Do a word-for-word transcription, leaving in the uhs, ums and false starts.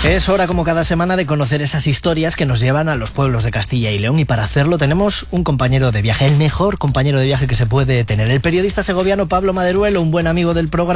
Es hora, como cada semana, de conocer esas historias que nos llevan a los pueblos de Castilla y León, y para hacerlo tenemos un compañero de viaje, el mejor compañero de viaje que se puede tener, el periodista segoviano Pablo Maderuelo, un buen amigo del programa.